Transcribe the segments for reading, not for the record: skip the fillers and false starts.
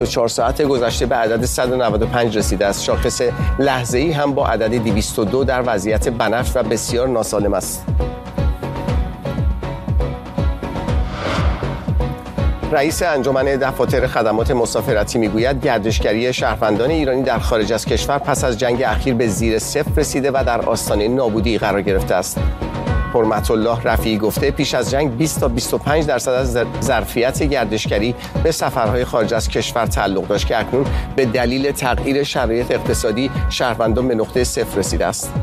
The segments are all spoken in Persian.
4 ساعت گذشته به عدد 195 رسیده است. شاخص لحظه‌ای هم با عدد 202 در وضعیت بنفش و بسیار ناسالم است. رئیس انجمن دفاتر خدمات مسافرتی میگوید گردشگری شهروندان ایرانی در خارج از کشور پس از جنگ اخیر به زیر صفر رسیده و در آستانه نابودی قرار گرفته است. حرمت الله رفیعی گفته پیش از جنگ 20 تا 25% از ظرفیت گردشگری به سفرهای خارج از کشور تعلق داشت که اکنون به دلیل تغییر شرایط اقتصادی شهروندان به نقطه صفر رسیده است.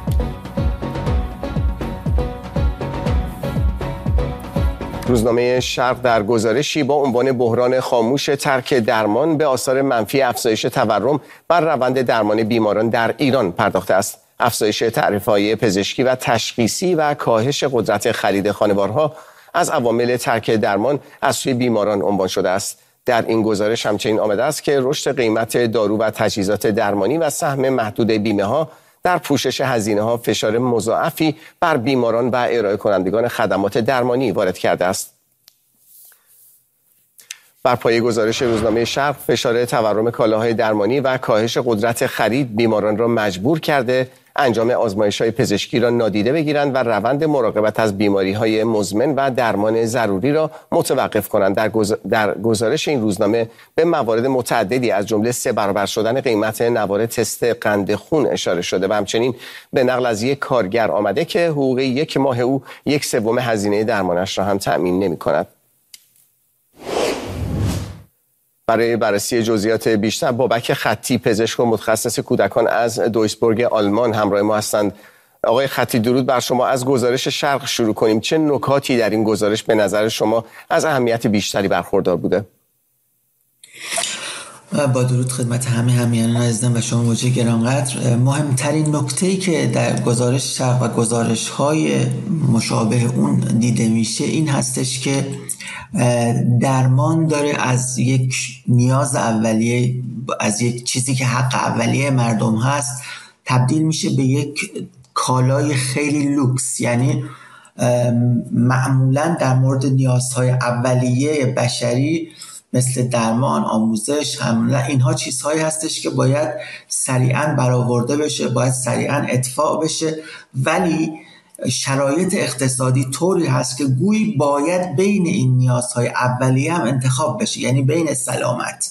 روزنامه شرق در گزارشی با عنوان بحران خاموش ترک درمان به آثار منفی افزایش تورم بر روند درمان بیماران در ایران پرداخته است. افزایش تعرفه‌های پزشکی و تشخیصی و کاهش قدرت خرید خانوارها از عوامل ترک درمان از سوی بیماران عنوان شده است. در این گزارش همچنین آمده است که رشد قیمت دارو و تجهیزات درمانی و سهم محدود بیمه‌ها در پوشش هزینه‌ها فشار مضاعفی بر بیماران و ارائه کنندگان خدمات درمانی وارد کرده است. بر پایه گزارش روزنامه شرق، فشار تورم کالاهای درمانی و کاهش قدرت خرید بیماران را مجبور کرده انجام آزمایش‌های پزشکی را نادیده بگیرند و روند مراقبت از بیماری‌های مزمن و درمان ضروری را متوقف کنند. در گزارش این روزنامه به موارد متعددی از جمله 3 برابر شدن قیمت نوار تست قند خون اشاره شده و همچنین به نقل از یک کارگر آمده که حقوق 1 ماه او 1/3 هزینه درمانش را هم تأمین نمی‌کند. برای بررسی جزئیات بیشتر بابک خطی، پزشک و متخصص کودکان از دویسبورگ آلمان همراه ما هستند. آقای خطی درود بر شما. از گزارش شرق شروع کنیم. چه نکاتی در این گزارش به نظر شما از اهمیت بیشتری برخوردار بوده؟ با درود خدمت همه همیهنان عزیزم و شما موجه گرانقدر، مهمترین نکته‌ای که در گزارش شرق و گزارش‌های مشابه اون دیده میشه این هستش که درمان داره از یک نیاز اولیه، از یک چیزی که حق اولیه مردم هست تبدیل میشه به یک کالای خیلی لوکس. یعنی معمولاً در مورد نیازهای اولیه بشری مثل درمان، آموزش، حمله، اینها چیزهایی هستش که باید سریعاً برآورده بشه، باید سریعاً ادفاع بشه، ولی شرایط اقتصادی طوری هست که گویی باید بین این نیازهای اولیه هم انتخاب بشه. یعنی بین سلامت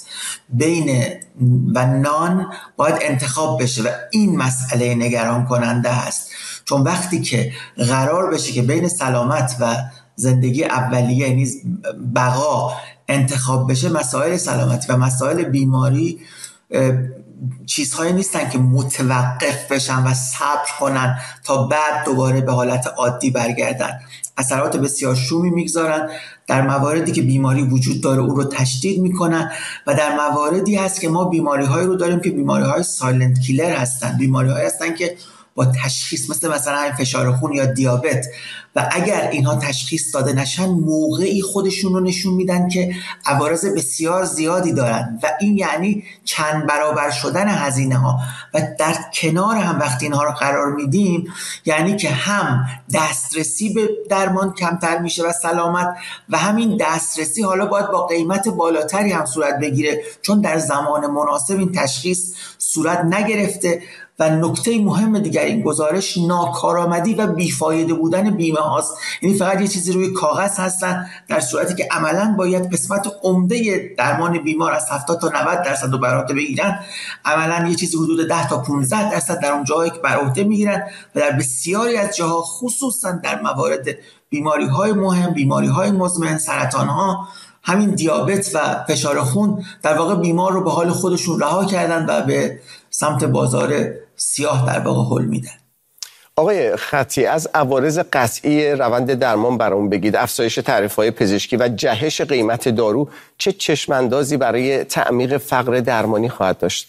و نان باید انتخاب بشه و این مسئله نگران کننده هست، چون وقتی که قرار بشه که بین سلامت و زندگی اولیه یعنی بقا انتخاب بشه، مسائل سلامتی و مسائل بیماری چیزهایی نیستن که متوقف بشن و صبر کنن تا بعد دوباره به حالت عادی برگردن. اثرات بسیار شومی میگذارن. در مواردی که بیماری وجود داره او رو تشدید میکنن و در مواردی هست که ما بیماری‌هایی رو داریم که بیماری‌های سایلنت کیلر هستن، بیماری‌هایی هستن که با تشخیص مثلا فشار خون یا دیابت و اگر اینها تشخیص داده نشن موقعی خودشون رو نشون میدن که عوارض بسیار زیادی دارن و این یعنی چند برابر شدن هزینه ها و در کنار هم وقتی اینها رو قرار میدیم یعنی که هم دسترسی به درمان کمتر میشه و سلامت و همین دسترسی حالا باید با قیمت بالاتری هم صورت بگیره چون در زمان مناسب این تشخیص صورت نگرفته. و نکته مهم دیگر این گزارش ناکارآمدی و بیفایده بودن بیمه هاست. یعنی فقط یه چیزی روی کاغذ هستن در صورتی که عملاً باید قسمت عمده درمان بیمار از 70 تا 90% رو بر عهده بگیرن، عملاً یه چیزی حدود 10 تا 15% در اون جاهایی که بر عهده میگیرن و در بسیاری از جاها خصوصاً در موارد بیماری‌های مهم، بیماری‌های مزمن، سرطان‌ها، همین دیابت و فشار خون در واقع بیمار رو به حال خودشون رها کردن و به سمت بازار سیاه در واقع هل میدن. آقای خطی، از عوارض قطعی روند درمان برامون بگید. افزایش تعرفه‌های پزشکی و جهش قیمت دارو چه چشماندازی برای تعمیق فقر درمانی خواهد داشت؟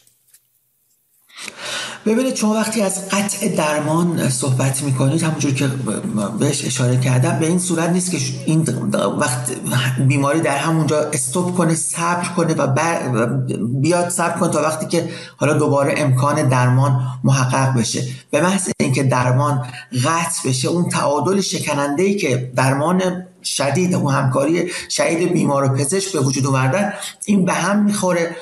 ببینید شما وقتی از قطع درمان صحبت میکنید همونجور که بهش اشاره کردم به این صورت نیست که این وقت بیماری در همونجا استوب کنه، صبر کنه و بیاد صبر کنه تا وقتی که حالا دوباره امکان درمان محقق بشه. به محض اینکه درمان قطع بشه اون تعادل شکننده‌ای که درمان شدید و همکاری شدید بیمار و پزشک به وجود آوردن، این به هم میخوره